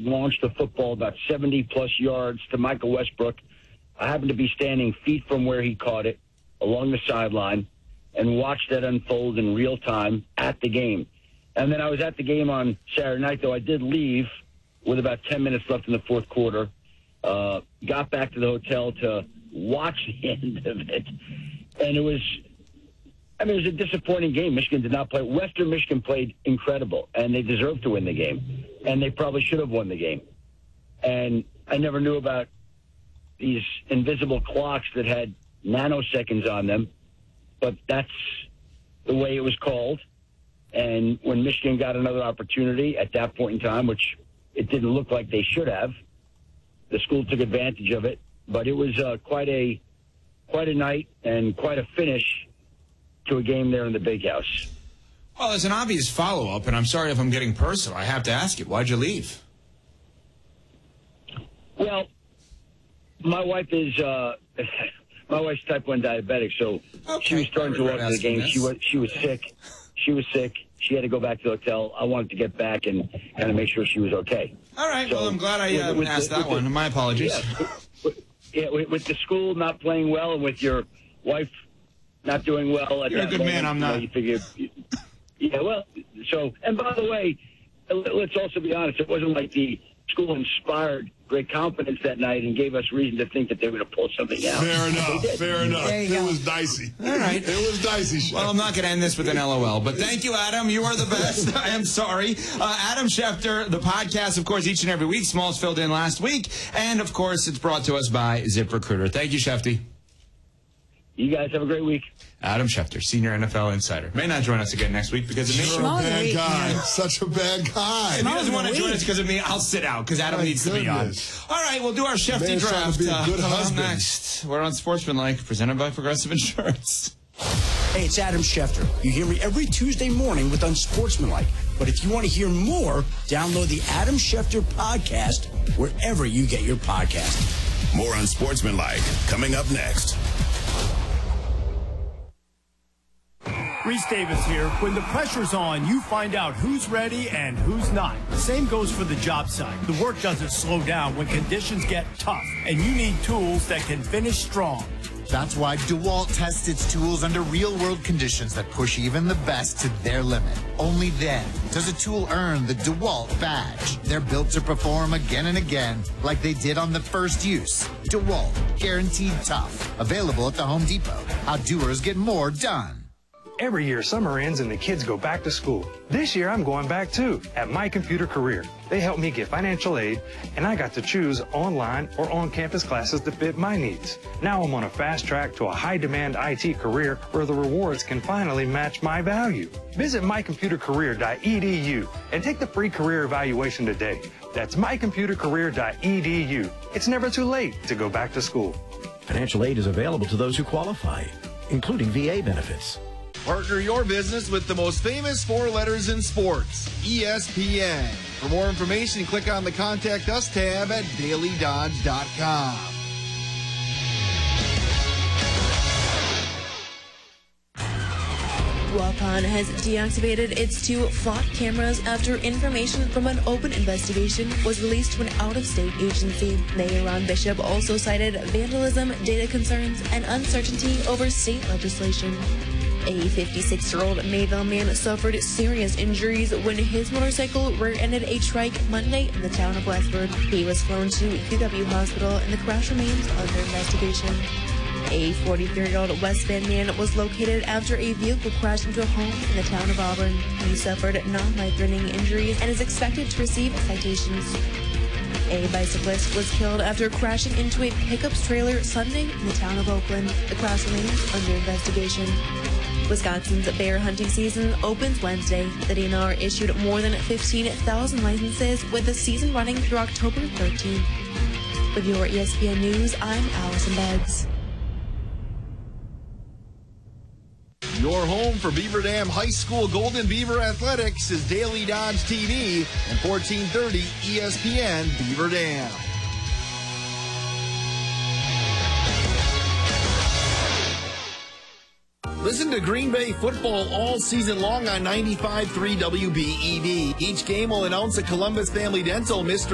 launched a football about 70-plus yards to Michael Westbrook. I happened to be standing feet from where he caught it along the sideline and watched that unfold in real time at the game. And then I was at the game on Saturday night, though I did leave with about 10 minutes left in the fourth quarter. Got back to the hotel to watch the end of it. And it was a disappointing game. Michigan did not play. Western Michigan played incredible, and they deserved to win the game. And they probably should have won the game. And I never knew about these invisible clocks that had nanoseconds on them, but that's the way it was called. And when Michigan got another opportunity at that point in time, which it didn't look like they should have, the school took advantage of it. But it was quite a night and quite a finish to a game there in the Big House. Well, there's an obvious follow-up, and I'm sorry if I'm getting personal. I have to ask you, why'd you leave? Well, my wife is my wife's type 1 diabetic, so she was starting to walk to the game. She was sick. She was sick. She had to go back to the hotel. I wanted to get back and kind of make sure she was okay. All right. So, well, I'm glad I asked that one. My apologies. Yeah, with the school not playing well and with your wife not doing well at You're that a good moment, man. I'm not. You figure, yeah, well, so, and by the way, let's also be honest. It wasn't like the school inspired great confidence that night and gave us reason to think that they were going to pull something out. Fair enough. It was dicey. All right. It was dicey, Chef. Well, I'm not going to end this with an LOL, but thank you, Adam. You are the best. I am sorry. Adam Schefter, the podcast, of course, each and every week. Smalls filled in last week. And, of course, it's brought to us by ZipRecruiter. Thank you, Shefty. You guys have a great week. Adam Schefter, senior NFL insider. May not join us again next week because of me. You're a bad guy. Such a bad guy. If he doesn't want to join us because of me, I'll sit out because Adam needs to be on. All right, we'll do our Shefty draft. Good husband. Next, we're on Sportsmanlike, presented by Progressive Insurance. Hey, it's Adam Schefter. You hear me every Tuesday morning with Unsportsmanlike. But if you want to hear more, download the Adam Schefter podcast wherever you get your podcast. More Unsportsmanlike coming up next. Reese Davis here. When the pressure's on, you find out who's ready and who's not. Same goes for the job site. The work doesn't slow down when conditions get tough, and you need tools that can finish strong. That's why DeWalt tests its tools under real-world conditions that push even the best to their limit. Only then does a tool earn the DeWalt badge. They're built to perform again and again, like they did on the first use. DeWalt, guaranteed tough. Available at the Home Depot. How doers get more done. Every year, summer ends and the kids go back to school. This year, I'm going back too, at My Computer Career. They helped me get financial aid, and I got to choose online or on-campus classes that fit my needs. Now I'm on a fast track to a high-demand IT career where the rewards can finally match my value. Visit mycomputercareer.edu and take the free career evaluation today. That's mycomputercareer.edu. It's never too late to go back to school. Financial aid is available to those who qualify, including VA benefits. Partner your business with the most famous 4 letters in sports, ESPN. For more information, click on the Contact Us tab at dailydodge.com. Waupun has deactivated its 2 flock cameras after information from an open investigation was released to an out-of-state agency. Mayor Ron Bishop also cited vandalism, data concerns, and uncertainty over state legislation. A 56-year-old Mayville man suffered serious injuries when his motorcycle rear-ended a trike Monday in the town of Westford. He was flown to UW Hospital and the crash remains under investigation. A 43-year-old West Bend man was located after a vehicle crashed into a home in the town of Auburn. He suffered non-life-threatening injuries and is expected to receive citations. A bicyclist was killed after crashing into a pickup's trailer Sunday in the town of Oakland. The crash remains under investigation. Wisconsin's bear hunting season opens Wednesday. The DNR issued more than 15,000 licenses with the season running through October 13th. With your ESPN News, I'm Allison Beggs. Your home for Beaver Dam High School Golden Beaver Athletics is Daily Dodge TV and 1430 ESPN Beaver Dam. Listen to Green Bay football all season long on 95.3 WBEV. Each game will announce a Columbus Family Dental mystery